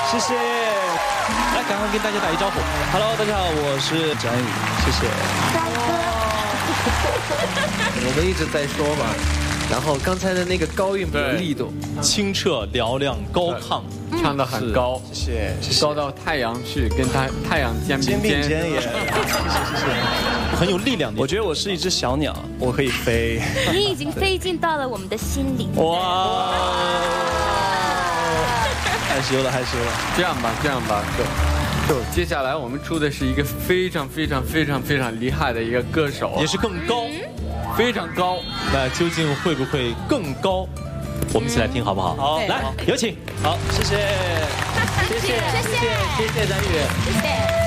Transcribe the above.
谢谢。来，赶快跟大家打一招呼。Hello， 大家好，我是张宇，谢谢。 我们一直在说嘛，然后刚才的那个高韵没有力度， 清澈嘹亮高亢， 唱得很高， 谢谢， 高到太阳去，跟太阳肩并肩也，谢谢，很有力量的。我觉得我是一只小鸟，我可以飞。 你已经飞进到了我们的心里。 哇！害羞了，害羞了。 这样吧，就接下来我们出的是一个非常厉害的一个歌手， 也是更高， 非常高。 那究竟会不会更高？我们一起来听好不好？好，来，有请。好，谢谢， 谢谢张宇，谢谢。